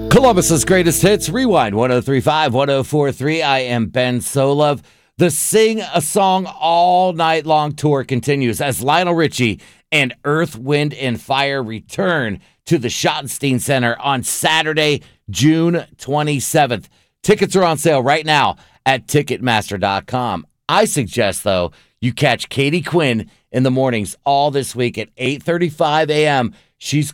Columbus's greatest hits, Rewind 1035, 1043. I am Ben Solove. The Sing a Song All Night Long tour continues as Lionel Richie and Earth, Wind, and Fire return to the Schottenstein Center on Saturday, June 27th. Tickets are on sale right now at Ticketmaster.com. I suggest, though, you catch Katie Quinn in the mornings all this week at 8:35 a.m. She's